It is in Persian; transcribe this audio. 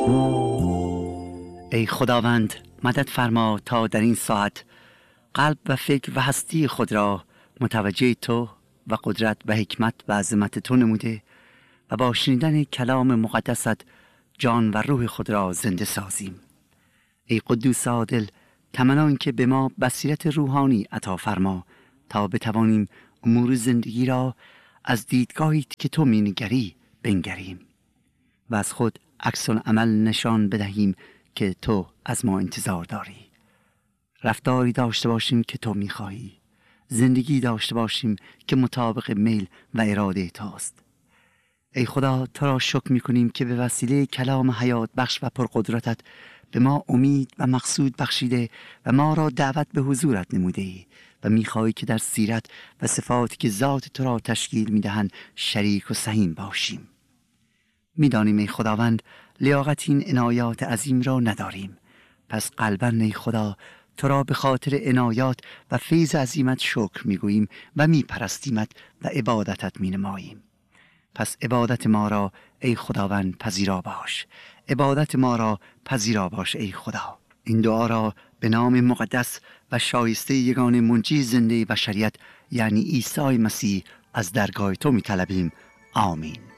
ای خداوند مدد فرما تا در این ساعت قلب و فکر و هستی خود را متوجه تو و قدرت و حکمت و عظمت تو نموده و با شنیدن کلام مقدست جان و روح خود را زنده سازیم. ای قدوس عادل، تمنا که به ما بصیرت روحانی عطا فرما تا بتوانیم امور زندگی را از دیدگاهی که تو مینگری بنگریم و از خود عکس العمل نشان بدهیم که تو از ما انتظار داری. رفتاری داشته باشیم که تو میخواهی، زندگی داشته باشیم که مطابق میل و اراده توست. ای خدا، تو را شکر میکنیم که به وسیله کلام حیات بخش و پرقدرتت به ما امید و مقصود بخشیده و ما را دعوت به حضورت نموده ای و میخواهی که در سیرت و صفاتی که ذات تو را تشکیل میدهند شریک و سهیم باشیم. میدانیم ای خداوند لیاقت این عنایات عظیم را نداریم، پس قلباً ای خدا تو را به خاطر عنایات و فیض عظیمت شکر میگوییم و میپرستیمت و عبادتت مینماییم. پس عبادت ما را ای خداوند پذیرا باش، عبادت ما را پذیرا باش ای خدا. این دعا را به نام مقدس و شایسته یگانه منجی زنده بشریت یعنی عیسی مسیح از درگاه تو میطلبیم. آمین.